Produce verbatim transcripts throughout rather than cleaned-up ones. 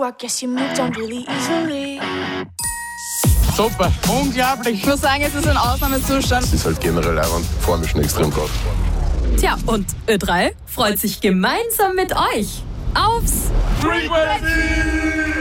I guess you moved on really easily. Super, unglaublich. Ich muss sagen, es ist ein Ausnahmezustand. Es ist halt generell auch ein vor mir schon extrem drauf. Tja, und Ö drei freut sich gemeinsam mit euch aufs Frequency!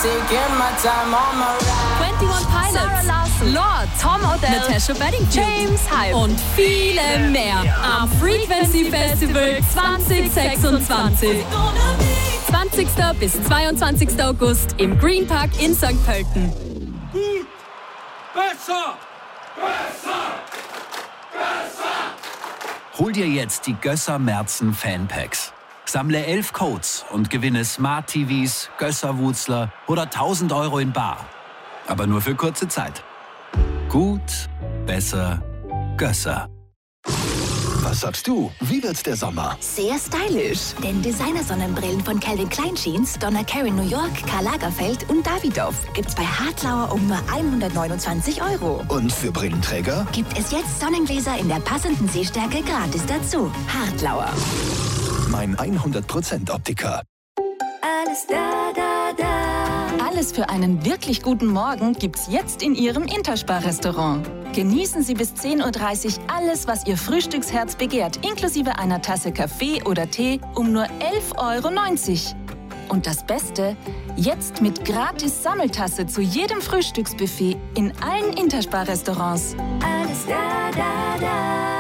einundzwanzig Pilots, Lord, Tom Odell, Natasha Bedingfield, James Hype und viele mehr am Frequency Festival zwanzig sechsundzwanzig. zwanzigsten bis zweiundzwanzigsten August im Green Park in Sankt Pölten. Gut! Besser! Besser! Besser! Hol dir jetzt die Gösser Merzen Fanpacks. Sammle elf Codes und gewinne Smart T Vs, Gösser-Wutzler oder tausend Euro in bar. Aber nur für kurze Zeit. Gut, besser, Gösser. Was sagst du? Wie wird der Sommer? Sehr stylisch. Denn Designer-Sonnenbrillen von Calvin Klein Jeans, Donna Karan New York, Karl Lagerfeld und Davidoff gibt's bei Hartlauer um nur hundertneunundzwanzig Euro. Und für Brillenträger? Gibt es jetzt Sonnengläser in der passenden Sehstärke gratis dazu. Hartlauer. Mein hundert Prozent Optiker. Alles da, da, da. Alles für einen wirklich guten Morgen gibt's jetzt in Ihrem Interspar-Restaurant. Genießen Sie bis zehn Uhr dreißig alles, was Ihr Frühstücksherz begehrt, inklusive einer Tasse Kaffee oder Tee um nur elf Euro neunzig. Und das Beste, jetzt mit gratis Sammeltasse zu jedem Frühstücksbuffet in allen Interspar-Restaurants. Alles da, da, da.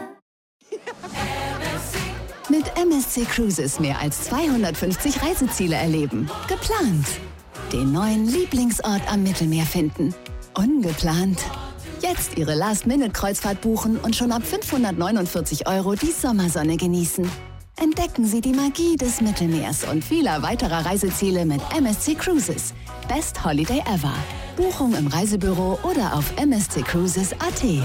Mit M S C Cruises mehr als zweihundertfünfzig Reiseziele erleben. Geplant. Den neuen Lieblingsort am Mittelmeer finden. Ungeplant. Jetzt Ihre Last-Minute-Kreuzfahrt buchen und schon ab fünfhundertneunundvierzig Euro die Sommersonne genießen. Entdecken Sie die Magie des Mittelmeers und vieler weiterer Reiseziele mit M S C Cruises. Best Holiday ever. Buchung im Reisebüro oder auf m s c cruises punkt a t.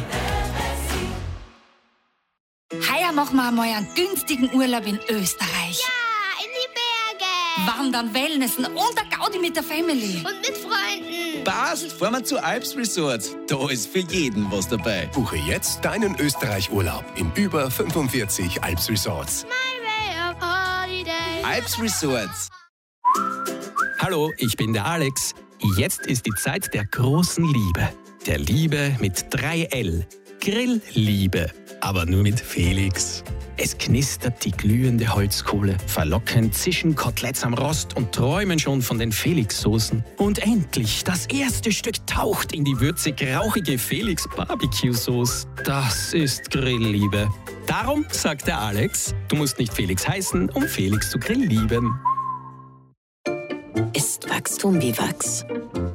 Heuer machen wir einmal einen günstigen Urlaub in Österreich. Ja, in die Berge. Wandern, Wellnessen und der Gaudi mit der Family. Und mit Freunden. Passt, fahren wir zu Alps Resorts. Da ist für jeden was dabei. Buche jetzt deinen Österreich-Urlaub in über fünfundvierzig Alps Resorts. My way of holiday. Alps Resorts. Hallo, ich bin der Alex. Jetzt ist die Zeit der großen Liebe. Der Liebe mit drei L. Grillliebe. Aber nur mit Felix. Es knistert die glühende Holzkohle. Verlockend zischen Koteletts am Rost und träumen schon von den Felix-Soßen. Und endlich, das erste Stück taucht in die würzig-rauchige Felix-Barbecue-Sauce. Das ist Grillliebe. Darum sagt der Alex, du musst nicht Felix heißen, um Felix zu grilllieben. Ist Wachstum wie Wachs?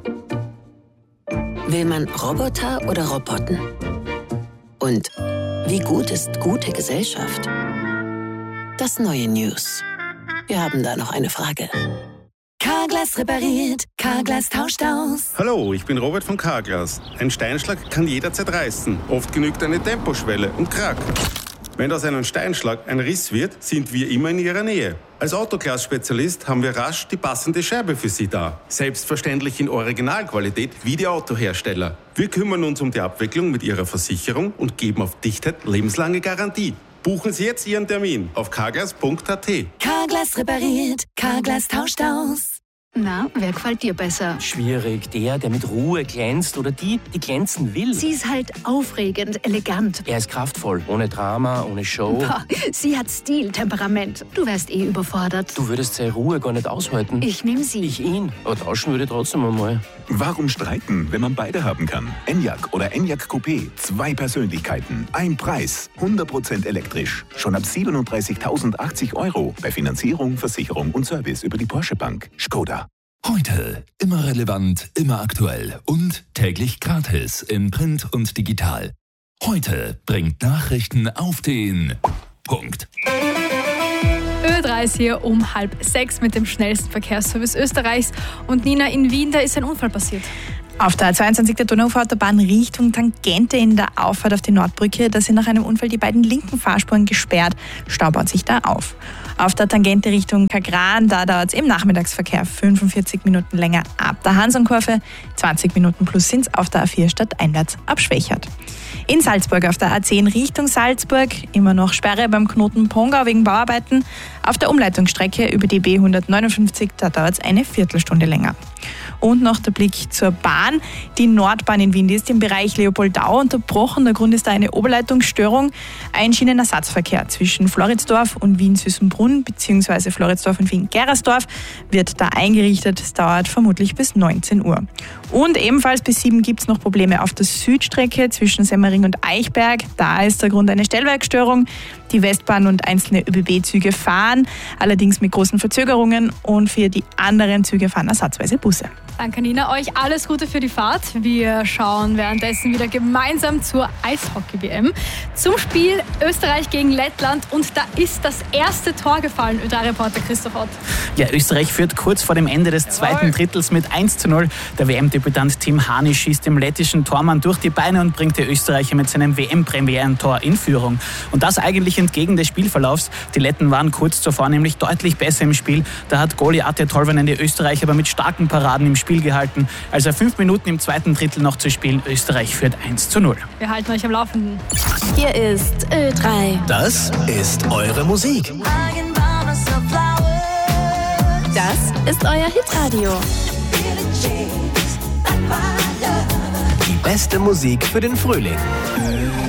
Will man Roboter oder Roboten? Und wie gut ist gute Gesellschaft? Das neue News. Wir haben da noch eine Frage. Carglass repariert, Carglass tauscht aus. Hallo, ich bin Robert von Carglass. Ein Steinschlag kann jederzeit reißen. Oft genügt eine Temposchwelle und krack. Wenn aus einem Steinschlag ein Riss wird, sind wir immer in Ihrer Nähe. Als Autoglas-Spezialist haben wir rasch die passende Scheibe für Sie da. Selbstverständlich in Originalqualität wie die Autohersteller. Wir kümmern uns um die Abwicklung mit Ihrer Versicherung und geben auf Dichtheit lebenslange Garantie. Buchen Sie jetzt Ihren Termin auf carglass punkt a t. Carglass repariert, Carglass tauscht aus. Na, wer gefällt dir besser? Schwierig. Der, der mit Ruhe glänzt oder die, die glänzen will. Sie ist halt aufregend, elegant. Er ist kraftvoll, ohne Drama, ohne Show. Boah, sie hat Stil, Temperament. Du wärst eh überfordert. Du würdest seine Ruhe gar nicht aushalten. Ich nehm sie. Ich ihn. Aber tauschen würde trotzdem einmal. Warum streiten, wenn man beide haben kann? Enyaq oder Enyaq Coupé. Zwei Persönlichkeiten, ein Preis. hundert Prozent elektrisch. Schon ab siebenunddreißigtausendachtzig Euro. Bei Finanzierung, Versicherung und Service über die Porsche Bank. Skoda. Heute immer relevant, immer aktuell und täglich gratis in Print und digital. Heute bringt Nachrichten auf den Punkt. Ö drei ist hier um halb sechs mit dem schnellsten Verkehrsservice Österreichs. Und Nina, in Wien, da ist ein Unfall passiert. Auf der A zweiundzwanzig der Donauuferautobahn Richtung Tangente in der Auffahrt auf die Nordbrücke, da sind nach einem Unfall die beiden linken Fahrspuren gesperrt. Stau baut sich da auf. Auf der Tangente Richtung Kagran, da dauert es im Nachmittagsverkehr fünfundvierzig Minuten länger ab der Hansonkurve. zwanzig Minuten plus sind es auf der A vier stadteinwärts ab Schwächert. In Salzburg auf der A zehn Richtung Salzburg immer noch Sperre beim Knoten Pongau wegen Bauarbeiten. Auf der Umleitungsstrecke über die B hundertneunundfünfzig, da dauert es eine Viertelstunde länger. Und noch der Blick zur Bahn. Die Nordbahn in Wien, die ist im Bereich Leopoldau unterbrochen. Der Grund ist da eine Oberleitungsstörung. Ein Schienenersatzverkehr zwischen Floridsdorf und Wien-Süßenbrunn bzw. Floridsdorf und Wien-Gerersdorf wird da eingerichtet. Es dauert vermutlich bis neunzehn Uhr. Und ebenfalls bis sieben gibt es noch Probleme auf der Südstrecke zwischen Semmering und Eichberg. Da ist der Grund eine Stellwerkstörung. Die Westbahn und einzelne ÖBB-Züge fahren, allerdings mit großen Verzögerungen, und für die anderen Züge fahren ersatzweise Busse. Danke, Nina. Euch alles Gute für die Fahrt. Wir schauen währenddessen wieder gemeinsam zur Eishockey-W M. Zum Spiel Österreich gegen Lettland. Und da ist das erste Tor gefallen, Ö drei Reporter Christoph Ott. Ja, Österreich führt kurz vor dem Ende des zweiten Drittels mit eins zu null. Der W M-Debütant Tim Hani schießt dem lettischen Tormann durch die Beine und bringt die Österreicher mit seinem W M-Premierentor in Führung. Und das eigentlich entgegen des Spielverlaufs. Die Letten waren kurz zuvor nämlich deutlich besser im Spiel. Da hat Goalie Atte Tolvanen die Österreicher aber mit starken Paraden im Spiel gehalten. Also fünf Minuten im zweiten Drittel noch zu spielen. Österreich führt eins zu null. Wir halten euch am Laufenden. Hier ist Ö drei. Das ist eure Musik. Das ist euer Hitradio. Die beste Musik für den Frühling.